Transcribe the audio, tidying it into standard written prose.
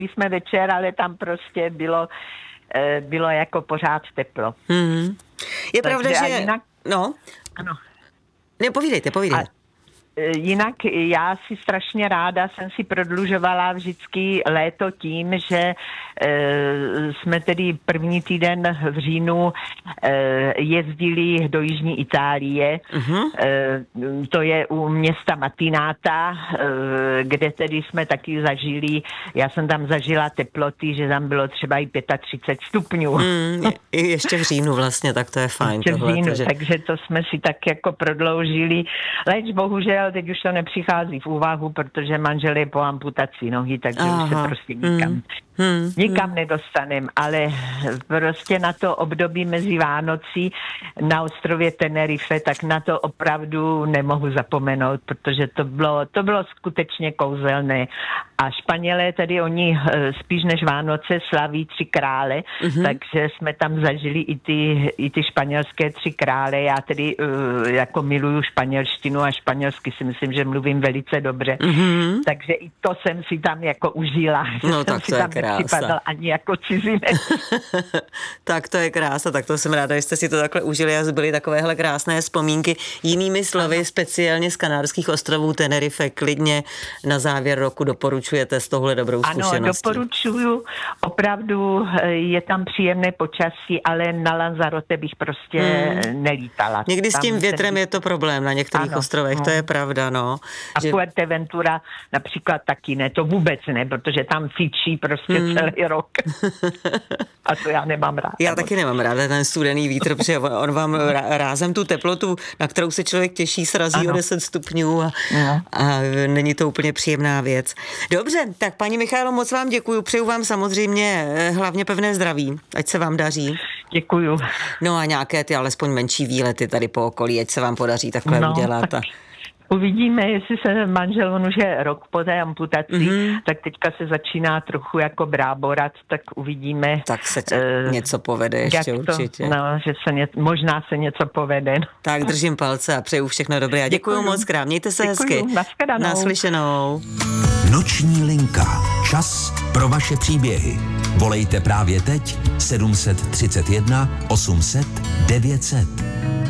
jsme večer, ale tam prostě bylo jako pořád teplo. Je pravda, že... Jinak... No. Ano. Ne, povídejte. Jinak já si strašně ráda jsem si prodlužovala vždycky léto tím, že jsme tedy první týden v říjnu jezdili do jižní Itálie. To je u města Matináta, kde tedy jsme taky zažili, já jsem tam zažila teploty, že tam bylo třeba i 35 stupňů. Ještě v říjnu vlastně, tak to je fajn. Takže to jsme si tak jako prodloužili. Leč bohužel teď už to nepřichází v úvahu, protože manžel je po amputaci nohy, takže už se prostě nikam nedostanem, ale prostě na to období mezi Vánocí na ostrově Tenerife, tak na to opravdu nemohu zapomenout, protože to bylo skutečně kouzelné. A Španělé tedy oni spíš než Vánoce slaví 3 krále, takže jsme tam zažili i ty španělské 3 krále. Já tedy jako miluju španělštinu a španělsky si myslím, že mluvím velice dobře. Takže i to jsem si tam jako užila. No tak to je krása. Ani jako cizinec. Tak to je krása, tak to jsem ráda, že jste si to takhle užili a zbyly takovéhle krásné vzpomínky. Jinými slovy, speciálně z Kanárských ostrovů Tenerife, klidně na závěr roku doporučujete s touhle dobrou zkušeností. Ano, doporučuju. Opravdu je tam příjemné počasí, ale na Lanzarote bych prostě nelítala. Někdy s tím větrem je to problém na některých ostrovech, to je pravda, no. A Fuerteventura například taky ne, to vůbec ne, protože tam fičí prostě celý rok. A to já nemám ráda. Já taky nemám ráda ten studený vítr, protože on vám rázem tu teplotu, na kterou se člověk těší, srazí o 10 stupňů a není to úplně příjemná věc. Dobře, tak paní Michaelo, moc vám děkuju, přeju vám samozřejmě hlavně pevné zdraví, ať se vám daří. Děkuju. No a nějaké ty alespoň menší výlety tady po okolí, ať se vám podaří takhle udělat. Uvidíme, jestli se manžel, on už je rok po té amputaci, tak teďka se začíná trochu jako bráborat, tak uvidíme. Tak se něco povede ještě určitě. Že možná se něco povede. Tak držím palce a přeju všechno dobré a děkuju moc krát. Mějte se hezky. Naslyšenou. Noční linka. Čas pro vaše příběhy. Volejte právě teď 731 800 900.